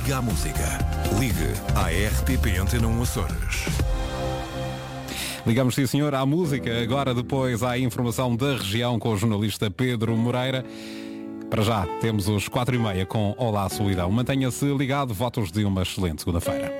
Liga à música. Ligue à RTP Antena 1 Açores. Ligamos, sim senhor, à música. Agora depois à informação da região com o jornalista Pedro Moreira. Para já, temos os 4h30 com Olá Solidão. Mantenha-se ligado, votos de uma excelente segunda-feira.